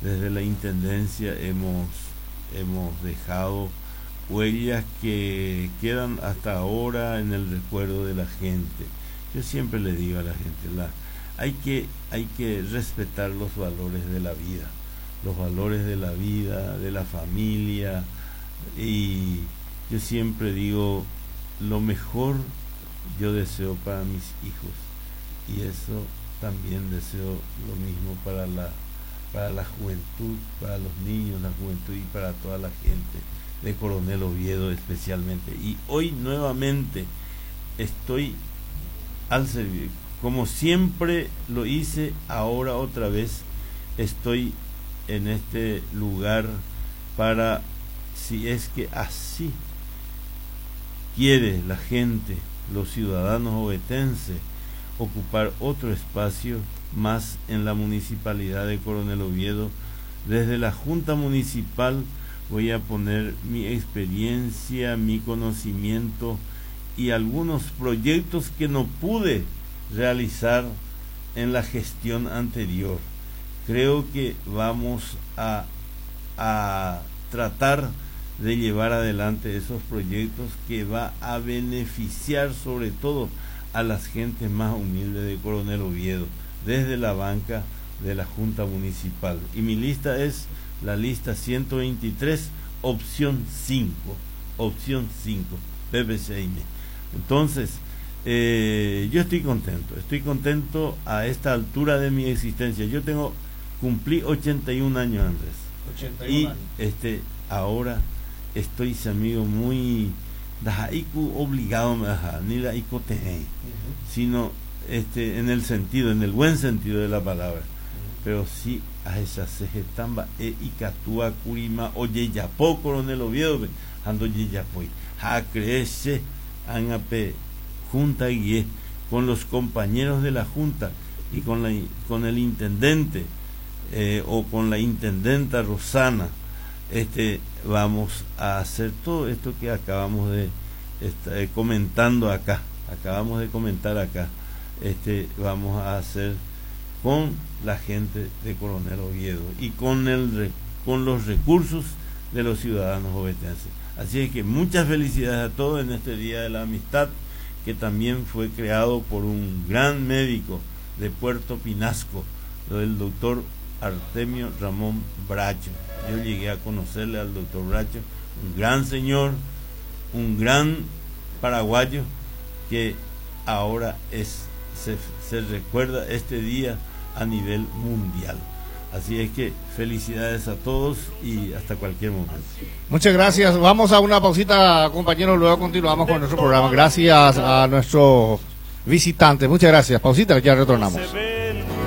desde la Intendencia hemos dejado huellas que quedan hasta ahora en el recuerdo de la gente. Yo siempre le digo a la gente, hay que respetar los valores de la vida, los valores de la vida, de la familia, y yo siempre digo, lo mejor yo deseo para mis hijos, y eso también deseo lo mismo para la juventud, para los niños, la juventud y para toda la gente de Coronel Oviedo especialmente. Y hoy nuevamente estoy al servicio, como siempre lo hice, ahora otra vez estoy en este lugar para, si es que así quiere la gente, los ciudadanos ovetenses, ocupar otro espacio más en la municipalidad de Coronel Oviedo. Desde la Junta Municipal voy a poner mi experiencia, mi conocimiento y algunos proyectos que no pude realizar en la gestión anterior. Creo que vamos a tratar de llevar adelante esos proyectos que va a beneficiar sobre todo a las gentes más humildes de Coronel Oviedo, desde la banca de la Junta Municipal. Y mi lista es la lista 123, opción 5, PPCM. Entonces, yo estoy contento a esta altura de mi existencia. Cumplí 81 años, Andrés. 81 años. Y ahora estoy, amigo, muy obligado, ni la sino en el buen sentido de la palabra. Pero sí a esa sejetamba ikatua kurima oye yapo Coronel Oviedo ando yapoy crece angape junta y con los compañeros de la junta y con el intendente o con la intendenta Rosana, vamos a hacer todo esto que acabamos de comentar acá. Vamos a hacer con la gente de Coronel Oviedo y con los recursos de los ciudadanos ovetenses. Así es que muchas felicidades a todos en este Día de la Amistad, que también fue creado por un gran médico de Puerto Pinasco, el doctor Artemio Ramón Bracho. Yo llegué a conocerle al doctor Bracho, un gran señor, un gran paraguayo, que ahora se recuerda este día a nivel mundial. Así es que felicidades a todos y hasta cualquier momento. Muchas gracias. Vamos a una pausita, compañeros, luego continuamos con nuestro programa. Gracias a nuestros visitantes. Muchas gracias. Pausita, ya retornamos.